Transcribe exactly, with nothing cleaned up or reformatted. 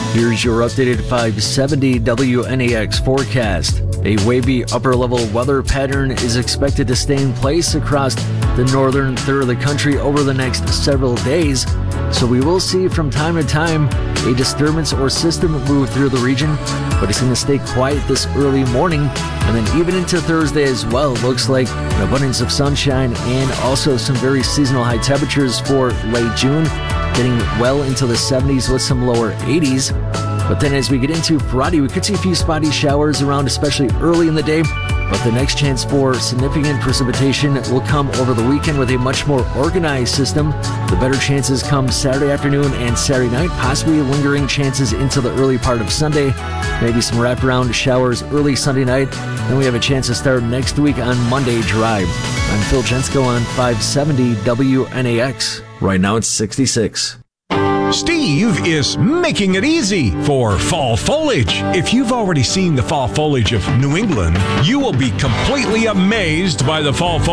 Here's your updated five seventy W N A X forecast. A wavy upper-level weather pattern is expected to stay in place across the northern third of the country over the next several days, so we will see from time to time a disturbance or system move through the region, but it's going to stay quiet this early morning, and then even into Thursday as well. It looks like an abundance of sunshine and also some very seasonal high temperatures for late June, getting well into the seventies with some lower eighties. But then as we get into Friday, we could see a few spotty showers around, especially early in the day. But the next chance for significant precipitation will come over the weekend with a much more organized system. The better chances come Saturday afternoon and Saturday night, possibly lingering chances into the early part of Sunday. Maybe some wraparound showers early Sunday night. Then we have a chance to start next week on Monday dry. I'm Phil Jensko on five seventy W N A X. Right now it's sixty-six. Steve is making it easy for fall foliage. If you've already seen the fall foliage of New England, you will be completely amazed by the fall foliage